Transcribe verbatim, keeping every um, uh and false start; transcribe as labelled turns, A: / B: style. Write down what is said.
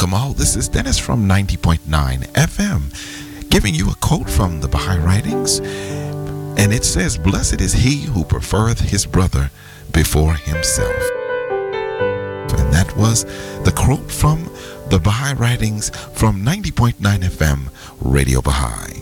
A: welcome all. This is Dennis from ninety point nine F M, giving you a quote from the Baha'i writings. And it says, "Blessed is he who prefereth his brother before himself." And that was the quote from the Baha'i writings from ninety point nine F M, Radio Baha'i.